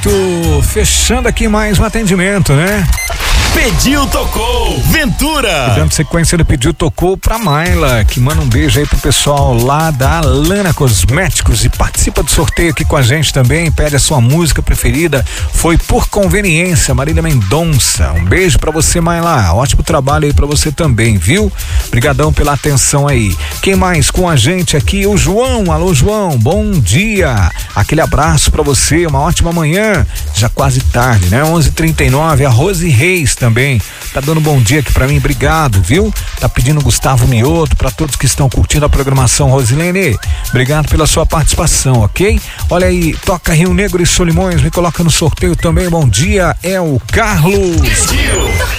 fechando aqui mais um atendimento, né? Pediu, tocou, Ventura. Dando sequência do Pediu, tocou pra Mayla, que manda um beijo aí pro pessoal lá da Lana Cosméticos e participa do sorteio aqui com a gente também, pede a sua música preferida, foi Por Conveniência, Marília Mendonça. Um beijo pra você, Mayla, ótimo trabalho aí pra você também, viu? Obrigadão pela atenção aí. Quem mais com a gente aqui? O João, alô João, bom dia, aquele abraço pra você, uma ótima manhã, já quase tarde, né? 11h39, a Rose Reis também tá dando bom dia aqui pra mim, obrigado, viu? Tá pedindo Gustavo Mioto pra todos que estão curtindo a programação. Rosilene, obrigado pela sua participação, ok? Olha aí, toca Rio Negro e Solimões, me coloca no sorteio também, bom dia, é o Carlos.